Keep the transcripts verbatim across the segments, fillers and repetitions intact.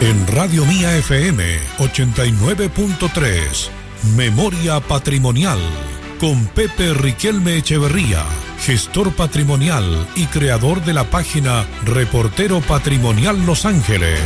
En Radio Mía F M ochenta y nueve punto tres, Memoria Patrimonial, con Pepe Riquelme Echeverría, gestor patrimonial y creador de la página Reportero Patrimonial Los Ángeles.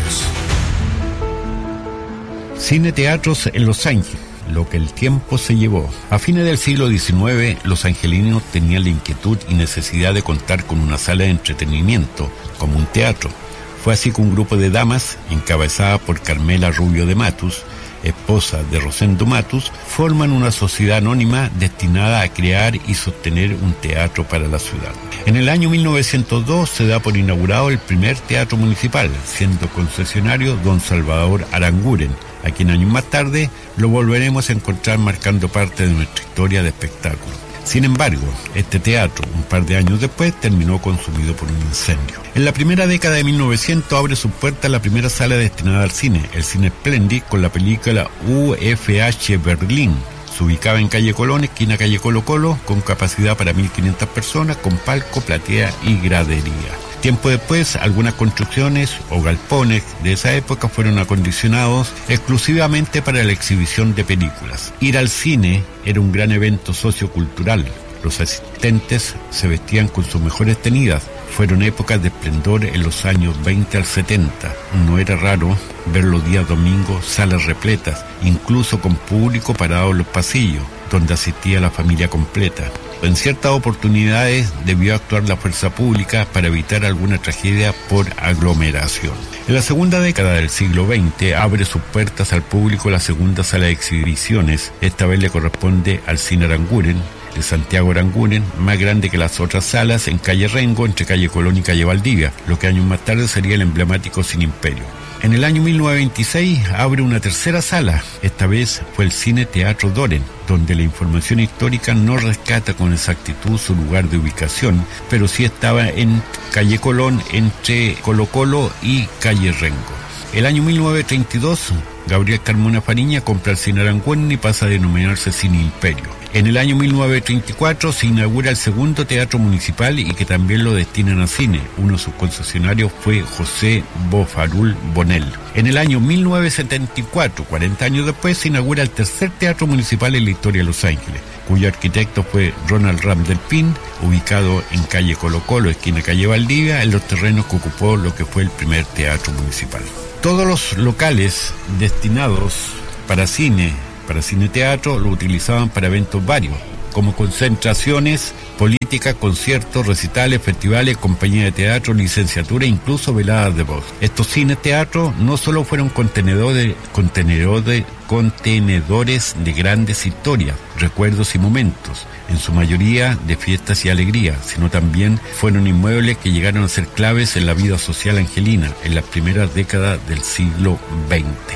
Cine Teatros en Los Ángeles, lo que el tiempo se llevó. A fines del siglo diecinueve, los angelinos tenían la inquietud y necesidad de contar con una sala de entretenimiento, como un teatro. Fue así que un grupo de damas, encabezada por Carmela Rubio de Matus, esposa de Rosendo Matus, forman una sociedad anónima destinada a crear y sostener un teatro para la ciudad. En el año mil novecientos dos se da por inaugurado el primer teatro municipal, siendo concesionario don Salvador Aranguren, a quien años más tarde lo volveremos a encontrar marcando parte de nuestra historia de espectáculo. Sin embargo, este teatro, un par de años después, terminó consumido por un incendio. En la primera década de mil novecientos abre sus puertas la primera sala destinada al cine, el Cine Splendid, con la película U F H Berlín. Se ubicaba en calle Colón, esquina calle Colo Colo, con capacidad para mil quinientas personas, con palco, platea y gradería. Tiempo después, algunas construcciones o galpones de esa época fueron acondicionados exclusivamente para la exhibición de películas. Ir al cine era un gran evento sociocultural. Los asistentes se vestían con sus mejores tenidas. Fueron épocas de esplendor en los años veinte al setenta. No era raro ver los días domingos salas repletas, incluso con público parado en los pasillos, donde asistía la familia completa. En ciertas oportunidades debió actuar la fuerza pública para evitar alguna tragedia por aglomeración. En la segunda década del siglo veinte abre sus puertas al público la segunda sala de exhibiciones. Esta vez le corresponde al Cine Aranguren, de Santiago Aranguren, más grande que las otras salas, en calle Rengo, entre calle Colón y calle Valdivia, lo que años más tarde sería el emblemático Cine Imperio. En el año mil novecientos veintiséis abre una tercera sala, esta vez fue el Cine Teatro Doren, donde la información histórica no rescata con exactitud su lugar de ubicación, pero sí estaba en calle Colón, entre Colo Colo y calle Rengo. El año mil novecientos treinta y dos, Gabriel Carmona Fariña compra el Cine Aranguren y pasa a denominarse Cine Imperio. En el año mil novecientos treinta y cuatro se inaugura el segundo teatro municipal y que también lo destinan a cine. Uno de sus concesionarios fue José Bofarul Bonel. En el año mil novecientos setenta y cuatro, cuarenta años después, se inaugura el tercer teatro municipal en la historia de Los Ángeles, cuyo arquitecto fue Ronald Ram del Pin, ubicado en calle Colo Colo, esquina calle Valdivia, en los terrenos que ocupó lo que fue el primer teatro municipal. Todos los locales destinados para cine, para cine teatro, lo utilizaban para eventos varios, como concentraciones políticas, conciertos, recitales, festivales, compañías de teatro, licenciatura e incluso veladas de voz. Estos cines teatro no solo fueron contenedores, contenedores, contenedores de grandes historias, recuerdos y momentos, en su mayoría de fiestas y alegrías, sino también fueron inmuebles que llegaron a ser claves en la vida social angelina en las primeras décadas del siglo veinte.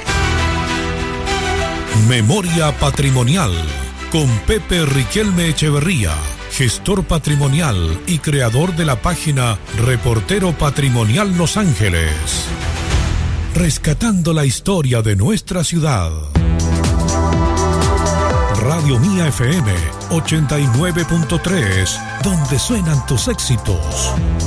Memoria Patrimonial, con Pepe Riquelme Echeverría, gestor patrimonial y creador de la página Reportero Patrimonial Los Ángeles. Rescatando la historia de nuestra ciudad. Radio Mía F M ochenta y nueve punto tres, donde suenan tus éxitos.